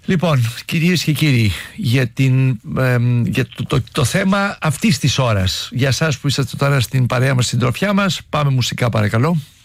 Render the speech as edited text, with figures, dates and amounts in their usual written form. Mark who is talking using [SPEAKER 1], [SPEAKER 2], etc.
[SPEAKER 1] Λοιπόν, κυρίες και κύριοι, για το θέμα αυτής της ώρας, για εσάς που είσαστε τώρα στην παρέα μας, στην τροφιά μας, πάμε μουσικά παρακαλώ.